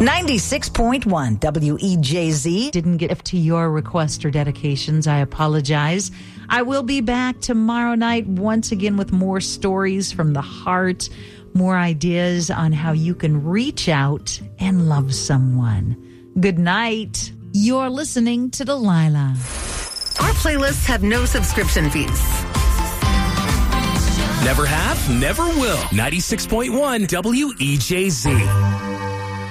96.1 WEJZ. Didn't get to your request or dedications. I apologize. I will be back tomorrow night once again with more stories from the heart, more ideas on how you can reach out and love someone. Good night. You're listening to Delilah. Our playlists have no subscription fees. Never have, never will. 96.1 WEJZ.